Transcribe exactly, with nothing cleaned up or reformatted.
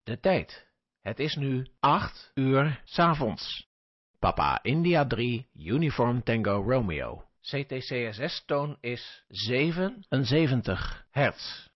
De tijd. Het is nu acht uur 's avonds. Papa India drie, Uniform Tango Romeo. C T C S S-toon is zevenenzeventig hertz.